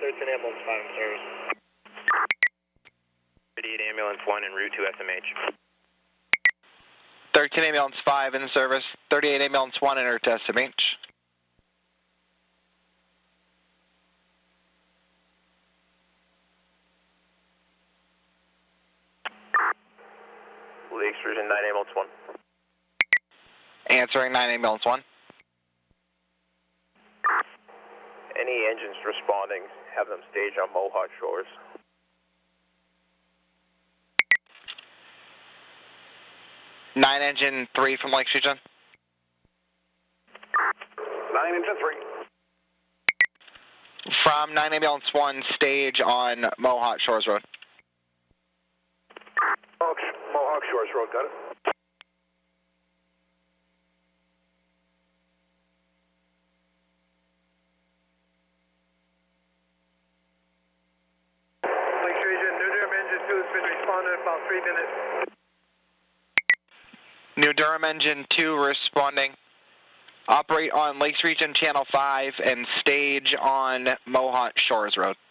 13 Ambulance 5 in service. 38 Ambulance 1 en route to SMH. 13 Ambulance 5 in service, 38 Ambulance 1 en route to SMH. Blue Extrusion 9 Ambulance 1. Answering 9 Ambulance 1. Any engines responding, have them stage on Mohawk Shores. 9 Engine 3 from Lake Street, John. 9 Engine 3. From 9 Ambulance 1, stage on Mohawk Shores Road. Mohawk Shores Road, got it. Lake Region, New Durham Engine 2 has been responding in about 3 minutes. New Durham Engine 2 responding. Operate on Lakes Region Channel 5 and stage on Mohawk Shores Road.